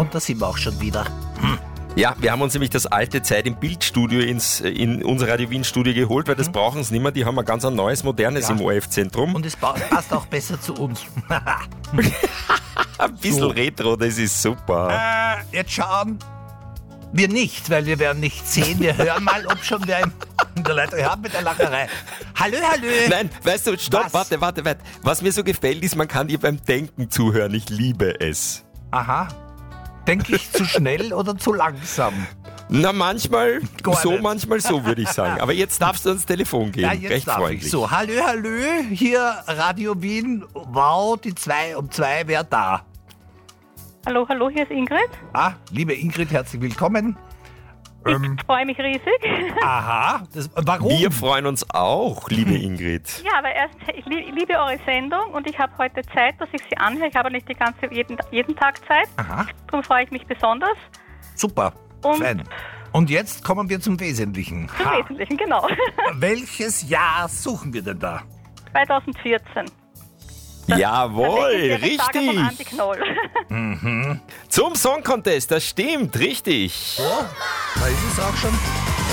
Und da sind wir auch schon wieder. Ja, wir haben uns nämlich das alte Zeit im Bildstudio in unser Radio Wien Studio geholt, weil das brauchen sie nicht mehr. Die haben ein ganz neues, modernes im ORF-Zentrum. Und es passt auch besser zu uns. Ein bisschen Retro, das ist super. Jetzt schauen wir nicht, weil wir werden nicht sehen. Wir hören mal, ob schon wer in der Leitung hat mit der Lacherei. Hallo. Nein, weißt du, stopp, Was? warte. Was mir so gefällt, ist, man kann dir beim Denken zuhören. Ich liebe es. Aha. Denke ich zu schnell oder zu langsam? Na, manchmal Gar so, nicht. manchmal so, würde ich sagen. Aber jetzt darfst du ans Telefon gehen. Ja, jetzt Recht darf freundlich. ich. So, hallo, hier Radio Wien. Wow, die 2 um 2, wer da? Hallo, hier ist Ingrid. Liebe Ingrid, herzlich willkommen. Ich freue mich riesig. Aha, warum? Wir freuen uns auch, liebe Ingrid. Ja, aber ich liebe eure Sendung und ich habe heute Zeit, dass ich sie anhöre. Ich habe nicht jeden Tag Zeit. Aha, Darum freue ich mich besonders. super, Und- fein. Und jetzt kommen wir zum Wesentlichen. Im Wesentlichen, genau. Welches Jahr suchen wir denn da? 2014. Jawohl, Der Tag von Andi richtig. Knoll. Zum Song Contest, das stimmt, richtig. Da ist es auch schon.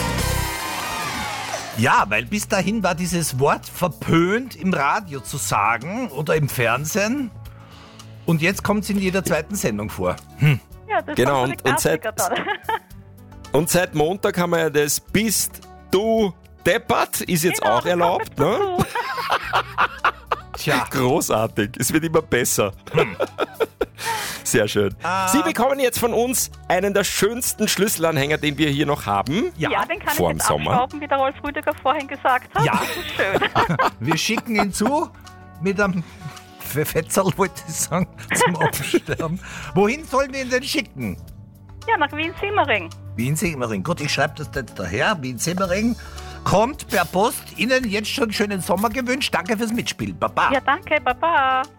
Ja, weil bis dahin war dieses Wort verpönt im Radio zu sagen oder im Fernsehen. Und jetzt kommt es in jeder zweiten Sendung vor. Ja, das Genau, ist so und seit- Klassiker dann. Und seit Montag haben wir ja das Bist du deppert, ist jetzt Genau, auch das erlaubt, kommt ne? dazu. Tja, Großartig, es wird immer besser. Sehr schön. Sie bekommen jetzt von uns einen der schönsten Schlüsselanhänger, den wir hier noch haben. Ja, den kann ich Vorm jetzt Sommer. abstauben, wie der Rolf Rüdiger vorhin gesagt hat. Ja. Das ist schön. wir schicken ihn zu mit einem Fetzel, wollte ich sagen, zum Absterben. Wohin sollen wir ihn denn schicken? Ja, nach Wien-Simmering. Wien-Simmering. Gut, ich schreibe das jetzt daher. Wien-Simmering kommt per Post. Ihnen jetzt schon einen schönen Sommer gewünscht. Danke fürs Mitspielen. Baba. Ja, danke, Baba.